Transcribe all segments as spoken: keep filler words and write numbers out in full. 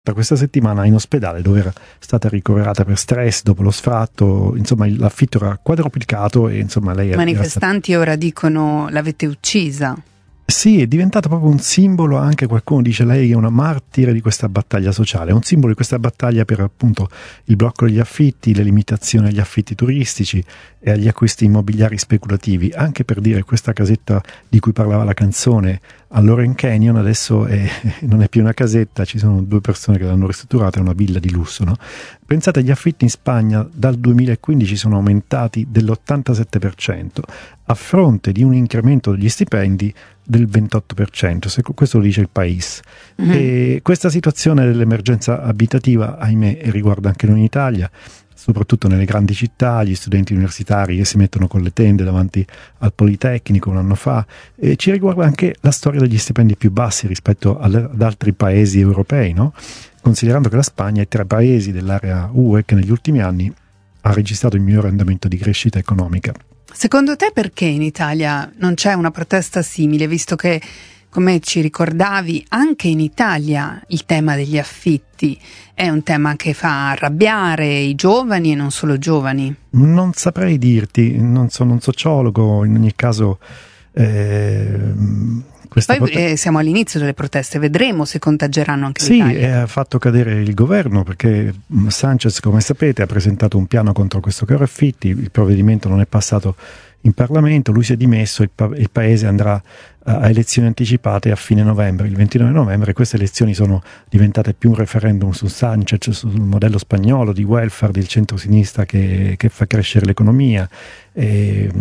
da questa settimana in ospedale dove era stata ricoverata per stress dopo lo sfratto. Insomma, l'affitto era quadruplicato e insomma lei I manifestanti ora dicono l'avete uccisa. Sì, è diventata proprio un simbolo, anche qualcuno dice lei è una martire di questa battaglia sociale, è un simbolo di questa battaglia per appunto il blocco degli affitti, le limitazioni agli affitti turistici e agli acquisti immobiliari speculativi, anche per dire questa casetta di cui parlava la canzone a Lauren Canyon adesso è, non è più una casetta, ci sono due persone che l'hanno ristrutturata, è una villa di lusso, no? Pensate, gli affitti in Spagna dal duemilaquindici sono aumentati dell'ottantasette per cento a fronte di un incremento degli stipendi del ventotto per cento, se questo lo dice il País. Mm-hmm. E questa situazione dell'emergenza abitativa, ahimè, riguarda anche noi in Italia, soprattutto nelle grandi città, gli studenti universitari che si mettono con le tende davanti al Politecnico un anno fa, e ci riguarda anche la storia degli stipendi più bassi rispetto ad altri paesi europei, no? Considerando che la Spagna è tra i paesi dell'area U E che negli ultimi anni ha registrato il miglior andamento di crescita economica. Secondo te perché in Italia non c'è una protesta simile, visto che, come ci ricordavi, anche in Italia il tema degli affitti è un tema che fa arrabbiare i giovani e non solo giovani? Non saprei dirti, non sono un sociologo, in ogni caso... Eh, Poi prote- eh, siamo all'inizio delle proteste, vedremo se contageranno anche sì, l'Italia. Sì, ha fatto cadere il governo perché Sanchez, come sapete, ha presentato un piano contro questo caro affitti, il provvedimento non è passato in Parlamento, lui si è dimesso, il, pa- il paese andrà a elezioni anticipate a fine novembre, il ventinove novembre. Queste elezioni sono diventate più un referendum su Sanchez, sul modello spagnolo di welfare del centro-sinistra che, che fa crescere l'economia, e,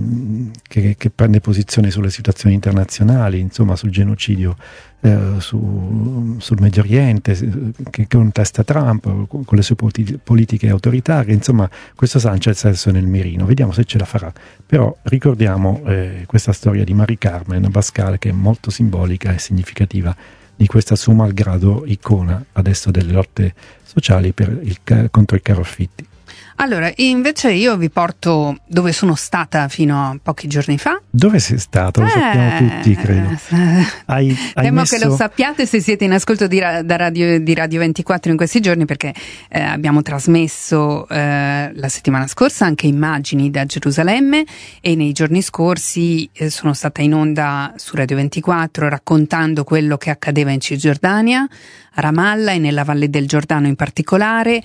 che, che prende posizione sulle situazioni internazionali, insomma sul genocidio eh, su, sul Medio Oriente, che contesta Trump con le sue politi- politiche autoritarie. Insomma, questo Sanchez adesso è nel mirino, vediamo se ce la farà. Però ricordiamo eh, questa storia di Mari Carmen Abascal, che è molto simbolica e significativa di questa sua malgrado icona adesso delle lotte sociali per il, contro i caro affitti. Allora, invece io vi porto dove sono stata fino a pochi giorni fa. Dove sei stata? Lo eh, sappiamo tutti, credo. Eh, hai, hai temo messo... che lo sappiate se siete in ascolto di, da radio, di Radio ventiquattro in questi giorni, perché eh, abbiamo trasmesso eh, la settimana scorsa anche immagini da Gerusalemme, e nei giorni scorsi eh, sono stata in onda su Radio ventiquattro raccontando quello che accadeva in Cisgiordania, a Ramallah e nella Valle del Giordano in particolare,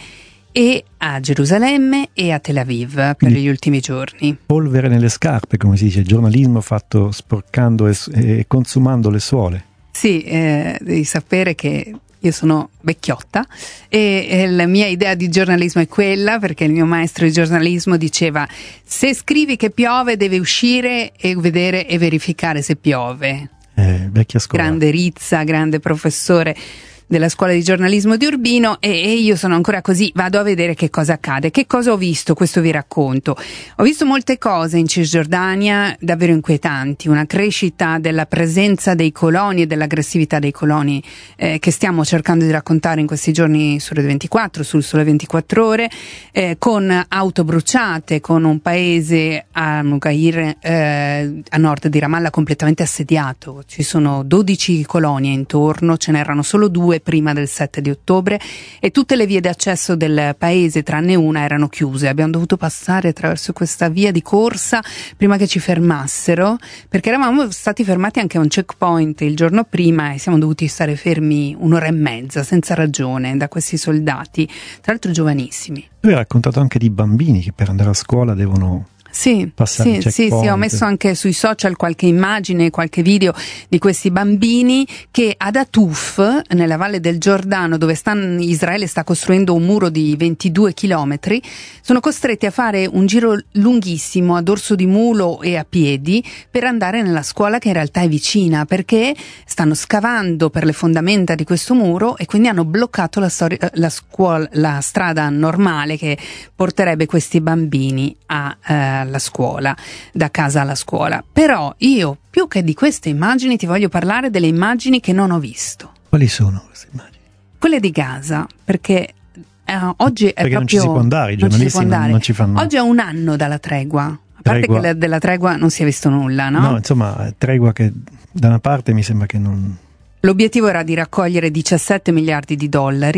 e a Gerusalemme e a Tel Aviv per Quindi, gli ultimi giorni. Polvere nelle scarpe, come si dice, giornalismo fatto sporcando e, e consumando le suole. Sì, eh, devi sapere che io sono vecchiotta e, e la mia idea di giornalismo è quella, perché il mio maestro di giornalismo diceva: se scrivi che piove devi uscire e vedere e verificare se piove. Eh, vecchia scuola. Grande Rizza, grande professore della scuola di giornalismo di Urbino, e, e io sono ancora così, vado a vedere che cosa accade. Che cosa ho visto? Questo vi racconto. Ho visto molte cose in Cisgiordania davvero inquietanti, una crescita della presenza dei coloni e dell'aggressività dei coloni eh, che stiamo cercando di raccontare in questi giorni su Radio ventiquattro, sul Sole ventiquattro Ore, eh, con auto bruciate, con un paese a Nugair, eh, a nord di Ramallah, completamente assediato. Ci sono dodici colonie intorno, ce n'erano solo due prima del sette di ottobre, e tutte le vie d'accesso del paese tranne una erano chiuse. Abbiamo dovuto passare attraverso questa via di corsa prima che ci fermassero, perché eravamo stati fermati anche a un checkpoint il giorno prima e siamo dovuti stare fermi un'ora e mezza senza ragione da questi soldati, tra l'altro giovanissimi. Tu hai raccontato anche di bambini che per andare a scuola devono Sì, sì, sì, sì, ho messo anche sui social qualche immagine, qualche video di questi bambini che ad Atuf, nella Valle del Giordano, dove stanno, Israele sta costruendo un muro di ventidue chilometri, sono costretti a fare un giro lunghissimo a dorso di mulo e a piedi per andare nella scuola, che in realtà è vicina, perché stanno scavando per le fondamenta di questo muro e quindi hanno bloccato la, storia, la, scuola, la strada normale che porterebbe questi bambini a eh, alla scuola, da casa alla scuola. Però io, più che di queste immagini, ti voglio parlare delle immagini che non ho visto. Quali sono queste immagini? Quelle di Gaza, perché eh, oggi è perché proprio... non ci si può andare, i giornalisti non, non, non ci fanno... Oggi è un anno dalla tregua, a parte tregua. che la, della tregua non si è visto nulla, no? No, insomma, tregua che da una parte mi sembra che non... L'obiettivo era di raccogliere diciassette miliardi di dollari.